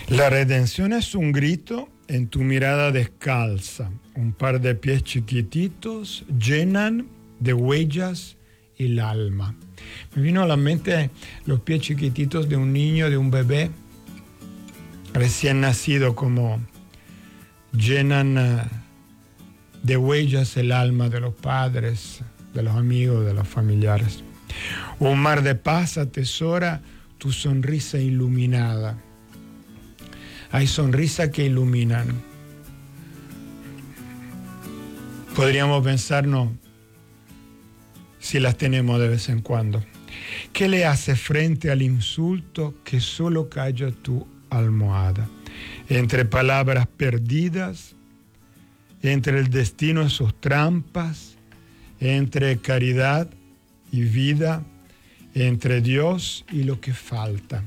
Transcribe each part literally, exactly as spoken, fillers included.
La redención es un grito en tu mirada descalza. Un par de pies chiquititos llenan de huellas el alma. Me vino a la mente los pies chiquititos de un niño, de un bebé recién nacido, como llenan de huellas el alma de los padres, de los amigos, de los familiares. Un mar de paz atesora tu sonrisa iluminada. Hay sonrisas que iluminan. Podríamos pensarnos si las tenemos de vez en cuando. ¿Qué le hace frente al insulto que solo calla tu almohada? Entre palabras perdidas, entre el destino y sus trampas, entre caridad y vida, entre Dios y lo que falta.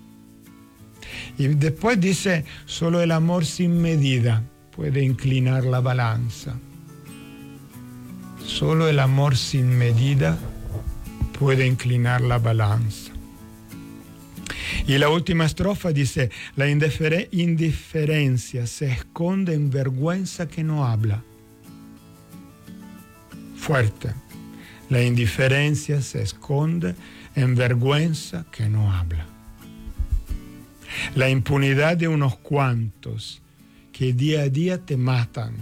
Y después dice, solo el amor sin medida puede inclinar la balanza. Solo el amor sin medida puede inclinar la balanza. Y la última estrofa dice, la indifer- indiferencia se esconde en vergüenza que no habla. Fuerte. La indiferencia se esconde en vergüenza que no habla. La impunidad de unos cuantos que día a día te matan.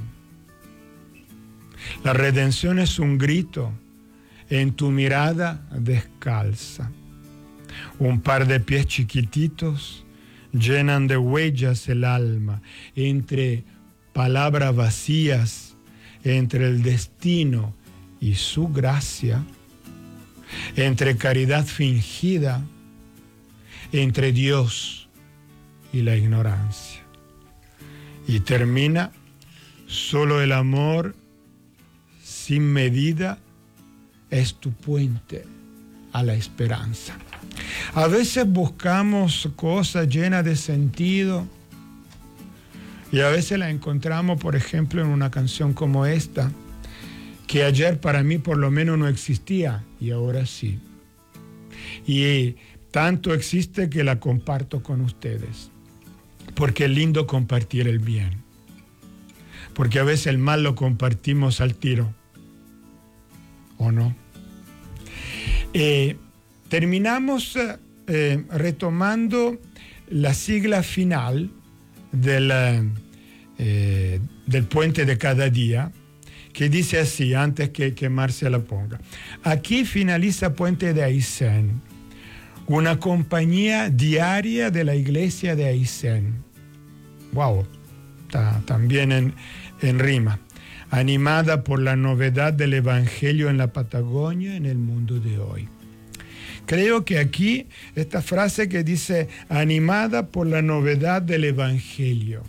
La redención es un grito en tu mirada descalza. Un par de pies chiquititos llenan de huellas el alma, entre palabras vacías, entre el destino y su gracia, entre caridad fingida, entre Dios y la ignorancia. Y termina, solo el amor sin medida es tu puente a la esperanza. A veces buscamos cosas llenas de sentido y a veces la encontramos, por ejemplo, en una canción como esta, que ayer para mí por lo menos no existía y ahora sí. Y tanto existe que la comparto con ustedes, porque es lindo compartir el bien, porque a veces el mal lo compartimos al tiro, ¿o no? Eh, terminamos eh, retomando la sigla final del, eh, del puente de cada día, que dice así, antes que, que Marcia la ponga. Aquí finaliza Puente de Aysén, una compañía diaria de la iglesia de Aysén. Wow, está también en, en rima. Animada por la novedad del Evangelio en la Patagonia, en el mundo de hoy. Creo que aquí, esta frase que dice, animada por la novedad del Evangelio.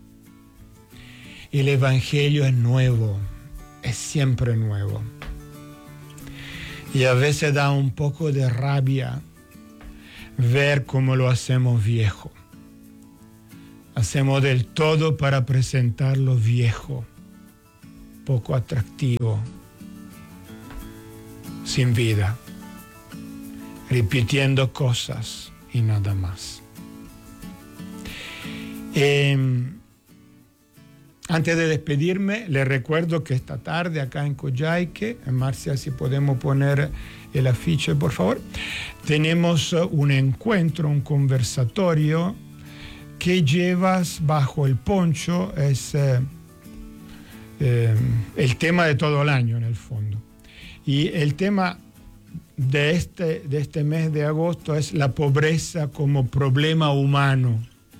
El Evangelio es nuevo, es siempre nuevo. Y a veces da un poco de rabia ver cómo lo hacemos viejo. Hacemos del todo para presentarlo viejo, poco atractivo, sin vida, repitiendo cosas y nada más. Eh, antes de despedirme, les recuerdo que esta tarde acá en Coyhaique, Marcia, si podemos poner el afiche, por favor, tenemos un encuentro, un conversatorio que llevas bajo el poncho, es eh, eh, el tema de todo el año en el fondo. Y el tema de este, de este mes de agosto es la pobreza como problema humano.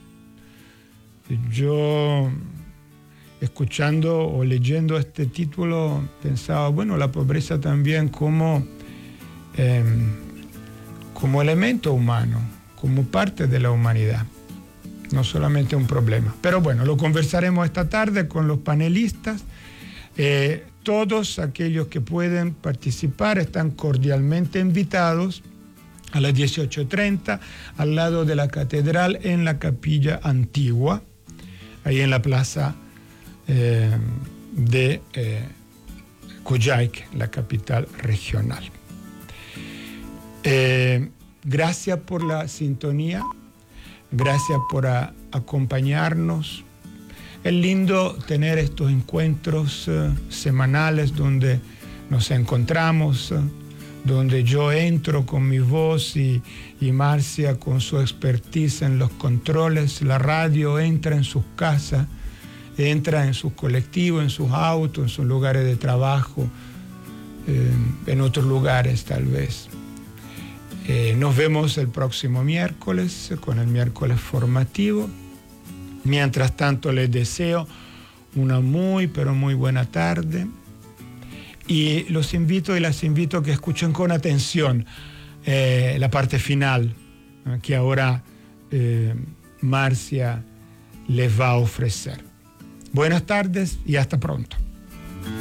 Yo, escuchando o leyendo este título, pensaba, bueno, la pobreza también como, eh, como elemento humano, como parte de la humanidad, no solamente un problema. Pero bueno, lo conversaremos esta tarde con los panelistas. Eh, todos aquellos que pueden participar están cordialmente invitados a las dieciocho treinta al lado de la catedral en la capilla antigua, ahí en la plaza eh, de eh, Coyhaique, la capital regional. Eh, gracias por la sintonía. Gracias por a, acompañarnos. Es lindo tener estos encuentros uh, semanales donde nos encontramos, uh, donde yo entro con mi voz y, y Marcia con su expertise en los controles. La radio entra en sus casas, entra en sus colectivos, en sus autos, en sus lugares de trabajo, eh, en otros lugares tal vez. Eh, nos vemos el próximo miércoles con el miércoles formativo. Mientras tanto les deseo una muy pero muy buena tarde y los invito y las invito a que escuchen con atención eh, la parte final eh, que ahora eh, Marcia les va a ofrecer. Buenas tardes y hasta pronto.